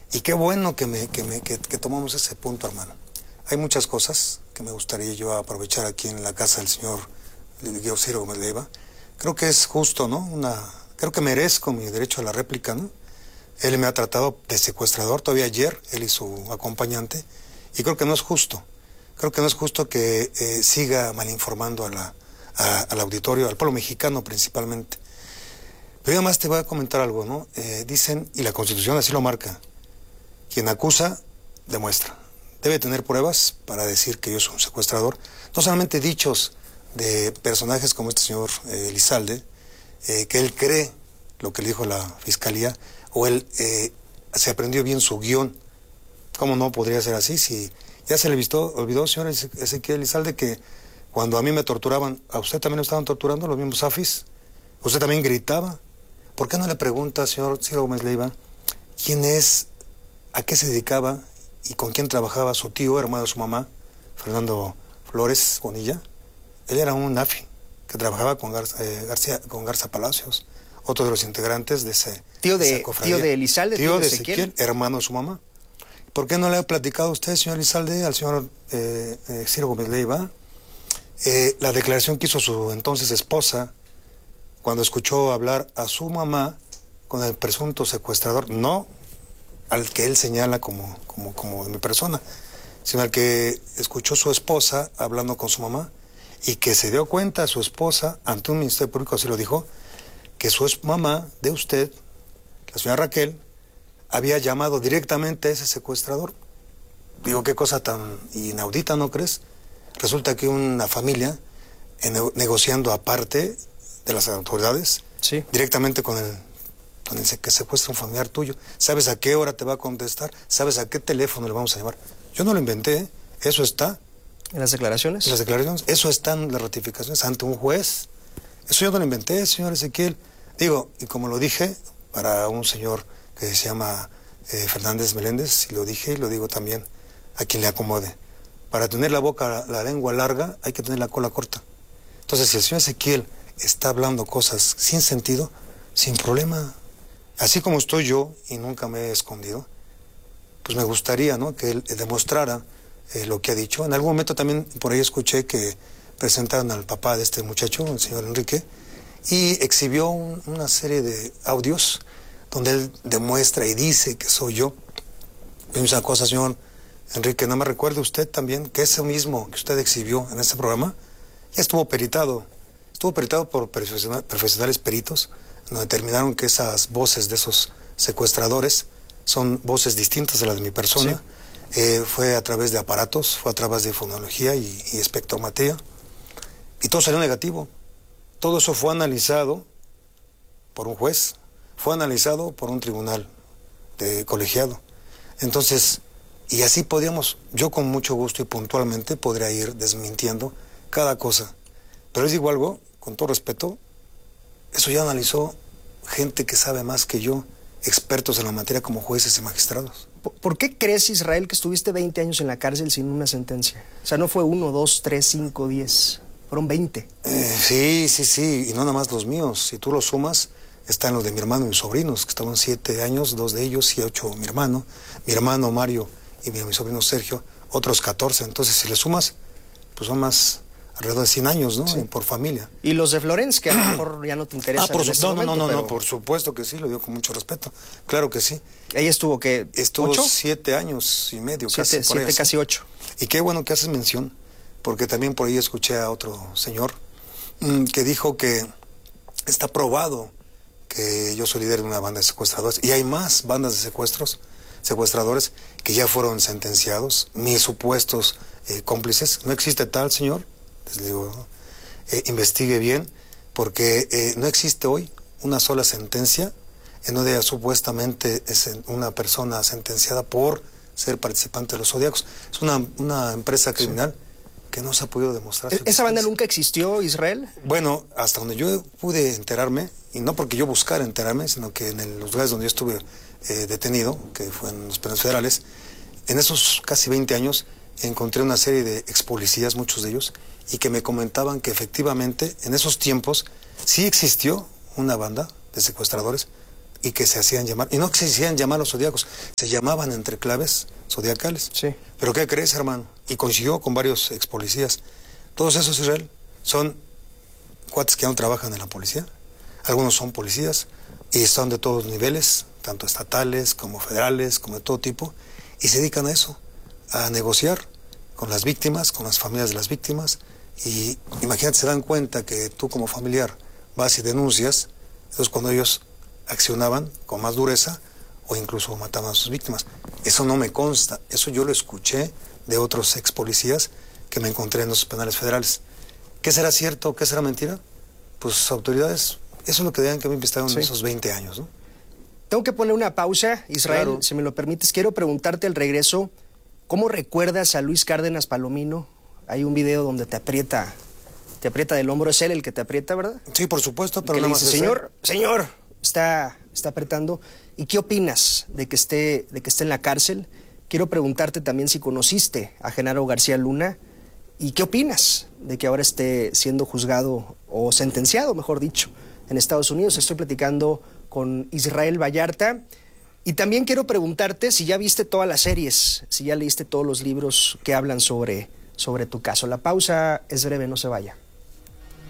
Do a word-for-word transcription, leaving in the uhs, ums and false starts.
Y qué bueno que, me, que, me, que, que tomamos ese punto, hermano. Hay muchas cosas que me gustaría yo aprovechar aquí en la casa del señor Ciro Gómez Leiva. Creo que es justo, ¿no? Una, creo que merezco mi derecho a la réplica, ¿no? Él me ha tratado de secuestrador todavía ayer, él y su acompañante, y creo que no es justo. Creo que no es justo que eh, siga malinformando a la, a, al auditorio, al pueblo mexicano principalmente. Pero además te voy a comentar algo, ¿no? Eh, dicen, y la Constitución así lo marca, quien acusa, demuestra. Debe tener pruebas para decir que yo soy un secuestrador. No solamente dichos de personajes como este señor eh, Elizalde, eh, que él cree lo que le dijo la Fiscalía, o él eh, se aprendió bien su guión. ¿Cómo no podría ser así? Si ya se le visto, olvidó, señor Ezequiel Elizalde, que cuando a mí me torturaban, ¿a usted también lo estaban torturando, los mismos Afis? ¿Usted también gritaba? ¿Por qué no le pregunta, señor Ciro Gómez Leiva, quién es, a qué se dedicaba y con quién trabajaba su tío, hermano de su mamá, Fernando Flores Bonilla? Él era un Afi que trabajaba con Garza, eh, García, con Garza Palacios, otro de los integrantes de ese tío de, tío de Elizalde, tío, tío de Ezequiel, Ezequiel, hermano de su mamá. ¿Por qué no le ha platicado a usted, señor Elizalde, al señor eh, eh, Ciro Gómez Leiva, eh, la declaración que hizo su entonces esposa cuando escuchó hablar a su mamá con el presunto secuestrador, no al que él señala como, como, como mi persona, sino al que escuchó su esposa hablando con su mamá y que se dio cuenta su esposa, ante un ministerio público así lo dijo, que su mamá de usted, la señora Raquel, había llamado directamente a ese secuestrador. Digo, qué cosa tan inaudita, ¿no crees? Resulta que una familia, en, negociando aparte de las autoridades, sí, directamente con el, con el que secuestra un familiar tuyo, ¿sabes a qué hora te va a contestar? ¿Sabes a qué teléfono le vamos a llamar? Yo no lo inventé, ¿eh? Eso está. ¿En las declaraciones? En las declaraciones, eso está en las ratificaciones ante un juez. Eso yo no lo inventé, señor Ezequiel. Digo, y como lo dije, para un señor que se llama eh, Fernández Meléndez, y lo dije y lo digo también a quien le acomode. Para tener la boca, la lengua larga, hay que tener la cola corta. Entonces, si el señor Ezequiel está hablando cosas sin sentido, sin problema, así como estoy yo, y nunca me he escondido, pues me gustaría, ¿no?, que él demostrara eh, lo que ha dicho. En algún momento también por ahí escuché que presentaron al papá de este muchacho, el señor Enrique, y exhibió un, una serie de audios donde él demuestra y dice que soy yo. Y una cosa, señor Enrique, no me recuerde usted también que ese mismo que usted exhibió en este programa ya estuvo peritado, estuvo peritado por profesional, profesionales peritos, donde determinaron que esas voces de esos secuestradores son voces distintas de las de mi persona. Sí. Eh, fue a través de aparatos, fue a través de fonología y, y espectrometría, y todo salió negativo. Todo eso fue analizado por un juez, fue analizado por un tribunal de colegiado. Entonces, y así podíamos, yo con mucho gusto y puntualmente podría ir desmintiendo cada cosa. Pero les digo algo, con todo respeto, eso ya analizó gente que sabe más que yo, expertos en la materia como jueces y magistrados. ¿Por qué crees, Israel, que estuviste veinte años en la cárcel sin una sentencia? O sea, no fue uno, dos, tres, cinco, diez, fueron veinte. Eh, sí, sí, sí, y no nada más los míos. Si tú los sumas, están los de mi hermano y mis sobrinos, que estaban siete años, dos de ellos y ocho mi hermano, mi hermano Mario y mi, mi sobrino Sergio, otros catorce. Entonces, si le sumas, pues son más alrededor de cien años, ¿no? Sí. Por familia. Y los de Florence, que a lo mejor ya no te interesan. Ah, por en su... este no, momento, no, no, pero... no, por supuesto que sí, lo digo con mucho respeto. Claro que sí. Ella estuvo, ¿qué? Estuvo ¿Ocho? siete años y medio, siete, casi. Por siete, ahí, casi sí. ocho. Y qué bueno que haces mención, porque también por ahí escuché a otro señor mmm, que dijo que está probado que yo soy líder de una banda de secuestradores, y hay más bandas de secuestros, secuestradores que ya fueron sentenciados, mis supuestos eh, cómplices. No existe tal, señor, les digo, ¿no? eh, investigue bien, porque eh, no existe hoy una sola sentencia en donde haya supuestamente es una persona sentenciada por ser participante de los Zodíacos. Es una, una empresa criminal. Sí. Que no se ha podido demostrar. ¿Esa banda nunca existió, Israel? Bueno, hasta donde yo pude enterarme, y no porque yo buscara enterarme, sino que en el, los lugares donde yo estuve eh, detenido, que fue en los penales federales, en esos casi veinte años encontré una serie de ex policías, muchos de ellos, y que me comentaban que efectivamente en esos tiempos sí existió una banda de secuestradores, y que se hacían llamar, y no que se hacían llamar los zodiacos, se llamaban entre claves zodiacales. Sí. Pero ¿qué crees, hermano? Y consiguió con varios ex policías. Todos esos, Israel, son cuates que aún trabajan en la policía. Algunos son policías y son de todos niveles, tanto estatales como federales, como de todo tipo, y se dedican a eso, a negociar con las víctimas, con las familias de las víctimas. Y imagínate, se dan cuenta que tú como familiar vas y denuncias, entonces cuando ellos accionaban con más dureza o incluso mataban a sus víctimas. Eso no me consta, eso yo lo escuché de otros ex policías que me encontré en los penales federales. ¿Qué será cierto, qué será mentira? Pues autoridades, eso es lo que deben que me investigaron sí. en esos veinte años, ¿no? Tengo que poner una pausa, Israel, claro. Si me lo permites. Quiero preguntarte al regreso, ¿cómo recuerdas a Luis Cárdenas Palomino? Hay un video donde te aprieta, te aprieta del hombro, es él el que te aprieta, ¿verdad? Sí, por supuesto, pero que nada le más dice, señor, señor, está, está apretando. ¿Y qué opinas de que esté, de que esté en la cárcel? Quiero preguntarte también si conociste a Genaro García Luna y qué opinas de que ahora esté siendo juzgado o sentenciado, mejor dicho, en Estados Unidos. Estoy platicando con Israel Vallarta y también quiero preguntarte si ya viste todas las series, si ya leíste todos los libros que hablan sobre, sobre tu caso. La pausa es breve, no se vaya.